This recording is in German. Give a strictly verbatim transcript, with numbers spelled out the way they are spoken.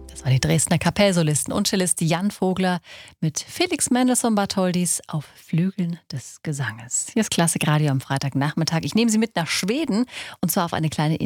Das waren die Dresdner Kapellsolisten und Cellist Jan Vogler mit Felix Mendelssohn Bartholdys auf Flügeln des Gesanges. Hier ist Klassikradio am Freitagnachmittag. Ich nehme Sie mit nach Schweden und zwar auf eine kleine